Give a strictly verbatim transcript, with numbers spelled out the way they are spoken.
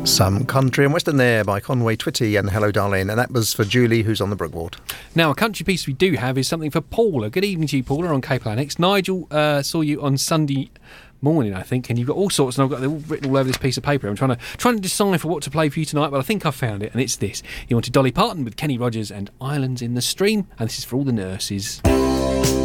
Some Country and Western there by Conway Twitty and Hello Darling, and that was for Julie, who's on the Brookward. Now, a country piece we do have is something for Paula. Good evening to you, Paula, on Cape Annex. Nigel uh, saw you on Sunday morning, I think, and you've got all sorts, and I've got them all written all over this piece of paper. I'm trying to trying to decipher what to play for you tonight, but I think I've found it, and it's this. You wanted Dolly Parton with Kenny Rogers and Islands in the Stream, and this is for all the nurses.